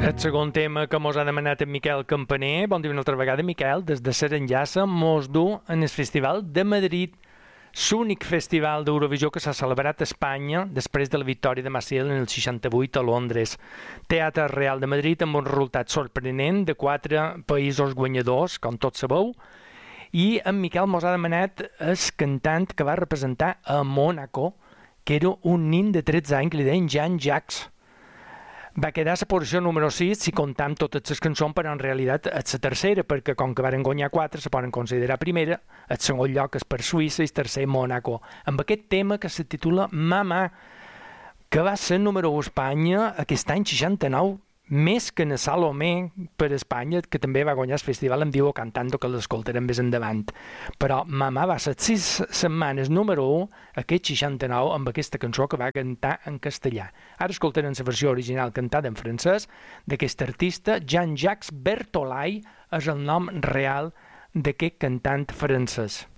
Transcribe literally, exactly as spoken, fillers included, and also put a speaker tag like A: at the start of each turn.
A: El segon tema que mos ha demanat en Miquel Campaner, bon dia una altra vegada, Miquel, des de Seranyassa, mos du en el Festival de Madrid, l'únic festival d'Eurovisió que s'ha celebrat a Espanya després de la victòria de Maciel en el seixanta-vuit a Londres. Teatre Real de Madrid amb un resultat sorprenent de quatre països guanyadors, com tots sabeu, i en Miquel mos ha demanat el cantant que va representar a Mònaco, que era un nin de tretze anys que li deien Jean-Jacques. Va quedar a la posició número sis si comptam totes les cançons, però en realitat és la tercera, perquè com que varen guanyar quatre, se poden considerar primera, el segon lloc és per Suïssa i el tercer Mònaco, amb aquest tema que se titula Mamà, que va ser número u a Espanya aquest any seixanta-nou, més que en Salomé per Espanya, que també va guanyar el festival amb Divo Cantando, que l'escoltarem més endavant. Però Mamà va ser sis setmanes número u, aquest seixanta-nou, amb aquesta cançó que va cantar en castellà. Ara escoltarem la versió original cantada en francès d'aquest artista. Jean-Jacques Bertholay és el nom real d'aquest cantant francès.